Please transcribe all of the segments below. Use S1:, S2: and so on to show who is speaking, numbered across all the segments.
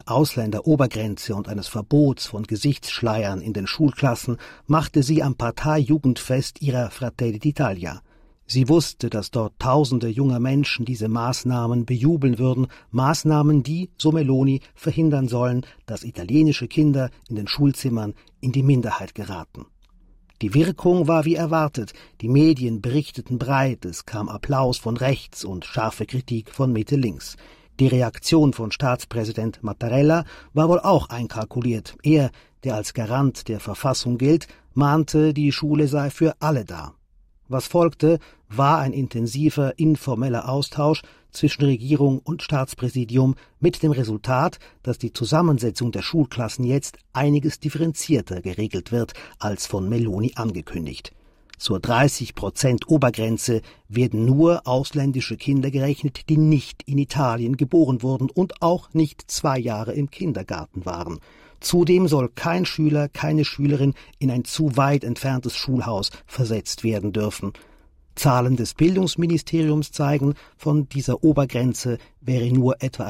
S1: Ausländerobergrenze und eines Verbots von Gesichtsschleiern in den Schulklassen machte sie am Parteijugendfest ihrer Fratelli d'Italia. Sie wusste, dass dort Tausende junger Menschen diese Maßnahmen bejubeln würden, Maßnahmen, die, so Meloni, verhindern sollen, dass italienische Kinder in den Schulzimmern in die Minderheit geraten. Die Wirkung war wie erwartet, die Medien berichteten breit, es kam Applaus von rechts und scharfe Kritik von Mitte-links. Die Reaktion von Staatspräsident Mattarella war wohl auch einkalkuliert. Er, der als Garant der Verfassung gilt, mahnte, die Schule sei für alle da. Was folgte, war ein intensiver, informeller Austausch zwischen Regierung und Staatspräsidium mit dem Resultat, dass die Zusammensetzung der Schulklassen jetzt einiges differenzierter geregelt wird, als von Meloni angekündigt. Zur 30% Obergrenze werden nur ausländische Kinder gerechnet, die nicht in Italien geboren wurden und auch nicht 2 Jahre im Kindergarten waren. Zudem soll kein Schüler, keine Schülerin in ein zu weit entferntes Schulhaus versetzt werden dürfen. Zahlen des Bildungsministeriums zeigen, von dieser Obergrenze wäre nur etwa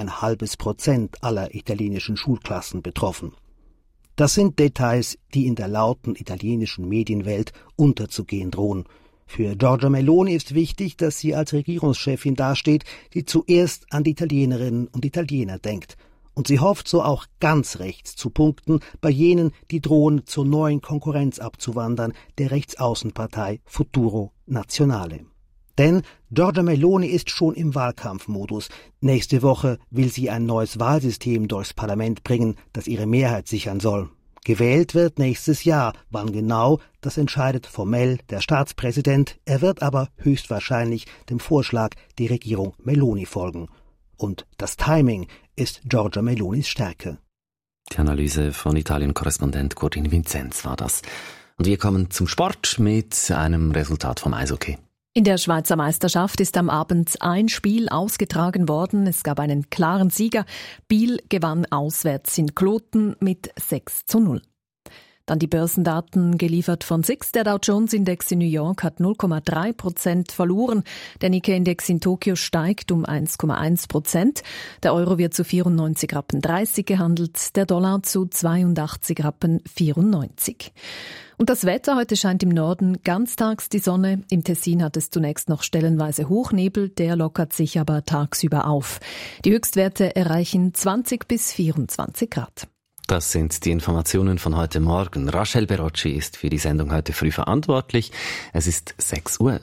S1: 0,5% aller italienischen Schulklassen betroffen. Das sind Details, die in der lauten italienischen Medienwelt unterzugehen drohen. Für Giorgia Meloni ist wichtig, dass sie als Regierungschefin dasteht, die zuerst an die Italienerinnen und Italiener denkt. Und sie hofft so auch ganz rechts zu punkten bei jenen, die drohen, zur neuen Konkurrenz abzuwandern, der Rechtsaußenpartei Futuro Nazionale. Denn Giorgia Meloni ist schon im Wahlkampfmodus. Nächste Woche will sie ein neues Wahlsystem durchs Parlament bringen, das ihre Mehrheit sichern soll. Gewählt wird nächstes Jahr. Wann genau, das entscheidet formell der Staatspräsident. Er wird aber höchstwahrscheinlich dem Vorschlag der Regierung Meloni folgen. Und das Timing ist Giorgia Melonis Stärke.
S2: Die Analyse von Italien-Korrespondent Cordin Vinzenz war das. Und wir kommen zum Sport mit einem Resultat vom Eishockey.
S3: In der Schweizer Meisterschaft ist am Abend ein Spiel ausgetragen worden. Es gab einen klaren Sieger. Biel gewann auswärts in Kloten mit 6:0. Dann die Börsendaten geliefert von SIX. Der Dow Jones Index in New York hat 0,3% verloren. Der Nikkei-Index in Tokio steigt um 1,1%. Der Euro wird zu 94,30 Rappen gehandelt, der Dollar zu 82,94 Rappen. Und das Wetter, heute scheint im Norden ganztags die Sonne. Im Tessin hat es zunächst noch stellenweise Hochnebel, der lockert sich aber tagsüber auf. Die Höchstwerte erreichen 20 bis 24 Grad.
S2: Das sind die Informationen von heute Morgen. Rachel Berocci ist für die Sendung heute früh verantwortlich. Es ist 6:40 Uhr.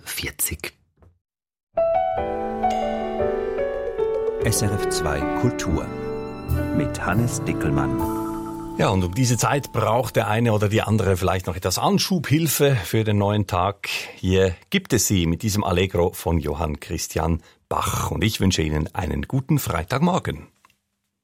S4: SRF 2 Kultur mit Hannes Dickelmann.
S5: Ja, und um diese Zeit braucht der eine oder die andere vielleicht noch etwas Anschubhilfe für den neuen Tag. Hier gibt es sie mit diesem Allegro von Johann Christian Bach. Und ich wünsche Ihnen einen guten Freitagmorgen.